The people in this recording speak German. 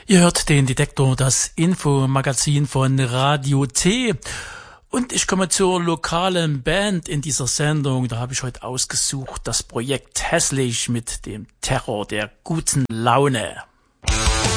Ihr hört den Detektor, das Infomagazin von Radio T. Und ich komme zur lokalen Band in dieser Sendung. Da habe ich heute ausgesucht das Projekt Hässlich mit dem Terror der guten Laune.